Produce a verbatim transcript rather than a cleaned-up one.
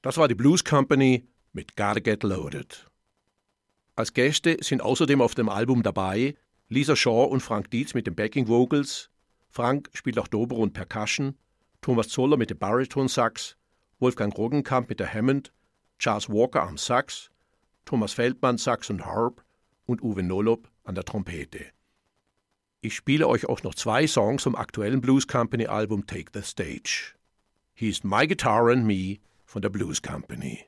Das war die Blues Company mit Gotta Get Loaded. Als Gäste sind außerdem auf dem Album dabei Lisa Shaw und Frank Dietz mit den Backing Vocals, Frank spielt auch Dobro und Percussion, Thomas Zoller mit dem Bariton Sax, Wolfgang Roggenkamp mit der Hammond, Charles Walker am Sax, Thomas Feldmann Sax und Harp und Uwe Nolob an der Trompete. Ich spiele euch auch noch zwei Songs vom aktuellen Blues Company Album Take the Stage. Hier ist My Guitar and Me von der Blues Company.